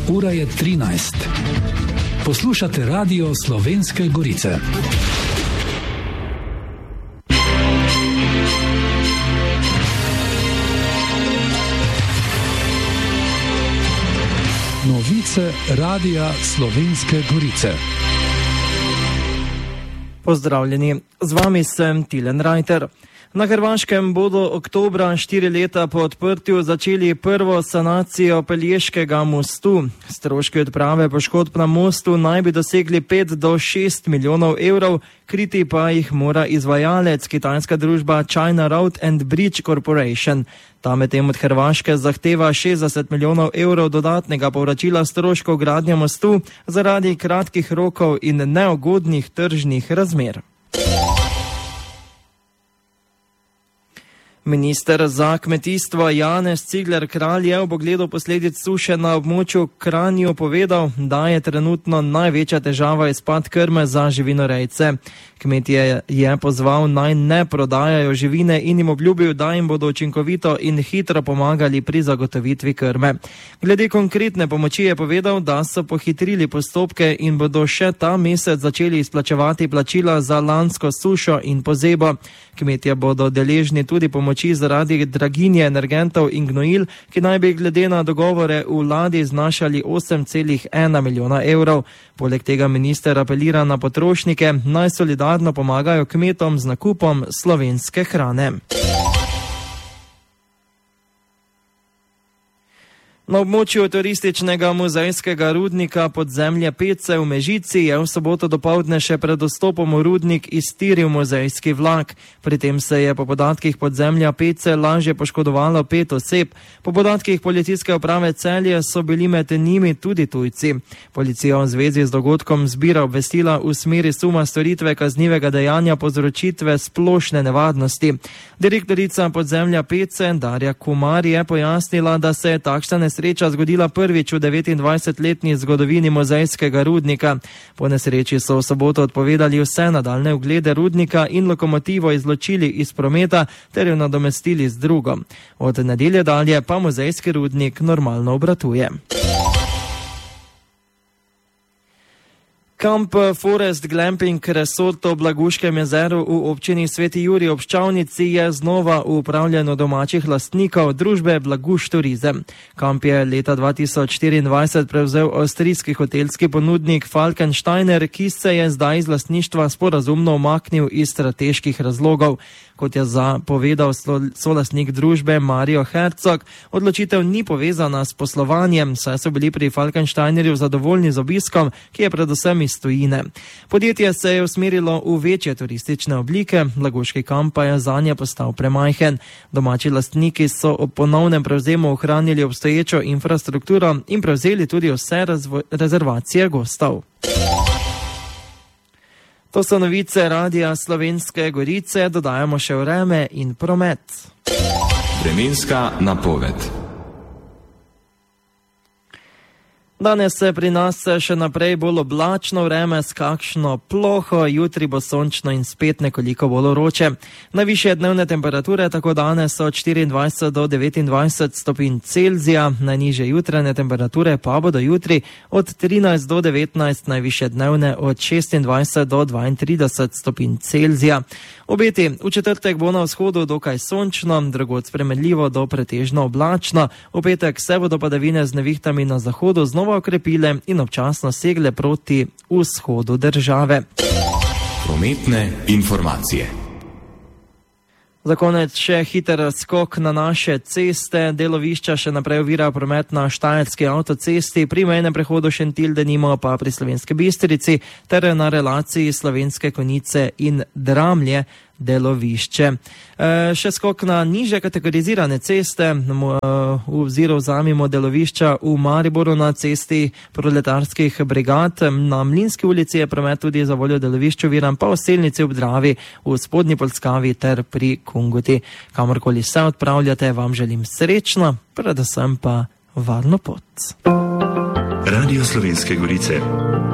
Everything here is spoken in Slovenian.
Ura je 13. Poslušate Radio Slovenske Gorice. Novice Radia Slovenske Gorice. Pozdravljeni, z vami sem Tilen Rajter. Na Hrvaškem bodo oktobra 4 leta po odprtju začeli prvo sanacijo Pelješkega mostu. Stroški odprave poškodb na mostu naj bi dosegli 5 do 6 milijonov evrov, kriti pa jih mora izvajalec, kitajska družba China Road and Bridge Corporation. Ta medtem od Hrvaške zahteva 60 milijonov evrov dodatnega povračila stroškov gradnje mostu zaradi kratkih rokov in neugodnih tržnih razmer. Minister za kmetijstvo Janez Cigler Kralj je ob ogledu posledic suše na območju Kranju povedal, da je trenutno največja težava izpad krme za živinorejce. Kmetje je pozval naj ne prodajajo živine in jim obljubil, da jim bodo učinkovito in hitro pomagali pri zagotovitvi krme. Glede konkretne pomoči je povedal, da so pohitrili postopke in bodo še ta mesec začeli izplačevati plačila za lansko sušo in pozebo. Kmetje bodo deležni tudi pomoči zaradi draginje energentov in gnojil, ki naj bi glede na dogovore v vladi znašali 8,1 milijona evrov. Poleg tega minister apelira na potrošnike, naj solidarno pomagajo kmetom z nakupom slovenske hrane. Na območju turističnega muzejskega rudnika Podzemlje Pece v Mežici je v soboto dopoldne še pred vstopom v rudnik iztiril muzejski vlak. Pri tem se je po podatkih Podzemlja Pece lažje poškodovalo 5 oseb. Po podatkih policijske uprave Celje so bili med njimi tudi tujci. Policija v zvezi z dogodkom zbira obvestila v smeri suma storitve kaznivega dejanja povzročitve splošne nevarnosti. Direktorica Podzemlja Pece Darja Kumar je pojasnila, da se je takšna nesreča zgodila prvič v 29-letni zgodovini muzejskega rudnika. Po nesreči so v soboto odpovedali vse nadaljne oglede rudnika in lokomotivo izločili iz prometa ter jo nadomestili z drugo. Od nedelje dalje pa muzejski rudnik normalno obratuje. Kamp Forest Glamping Resort v Blaguškem jezeru v občini Sveti Jurij ob Ščavnici je znova v upravljanju domačih lastnikov družbe Blaguš Turizem. Kamp je leta 2024 prevzel avstrijski hotelski ponudnik Falkensteiner, ki se je zdaj iz lastništva sporazumno umaknil iz strateških razlogov. Kot je povedal solastnik družbe Mario Herzog, odločitev ni povezana s poslovanjem, saj so bili pri Falkensteinerju zadovoljni z obiskom, ki je predvsem iz tujine. Podjetje se je usmerilo v večje turistične oblike, Blaguški kamp pa je zanje postal premajhen. Domači lastniki so ob ponovnem prevzemu ohranili obstoječo infrastrukturo in prevzeli tudi vse rezervacije gostov. To so novice Radia Slovenske Gorice, dodajamo še vreme in promet. Vremenska napoved. Danes se pri nas še naprej bolj oblačno vreme s kakšno ploho, jutri bo sončno in spet nekoliko bolj vroče. Najvišje dnevne temperature tako danes so od 24 do 29 stopinj Celzija, najnižje jutranje temperature pa bodo jutri od 13 do 19, najvišje dnevne od 26 do 32 stopinj Celzija. Obeti v četrtek bo na vzhodu dokaj sončno, drugod spremenljivo do pretežno oblačno, v petek se bodo padavine z nevihtami na zahodu znova okrepile in občasno segle proti vzhodu države. Prometne informacije. Za konec še hiter skok na naše ceste. Delovišča še naprej ovira promet na Štajerski avtocesti, pri mejnem prehodu Šentilj denimo pa pri Slovenski Bistrici ter na relaciji Slovenske Konjice in Dramlje delovišče. Še skok na niže kategorizirane ceste, v obzir vzamemo delovišča v Mariboru na cesti proletarskih brigad. Na Mlinski ulici je promet tudi za voljo delovišču oviran, pa v Selnici ob Dravi, v Spodnji Polskavi ter pri Kungoti. Kamorkoli se odpravljate, vam želim srečno, predvsem pa varno pot. Radio Slovenske Gorice.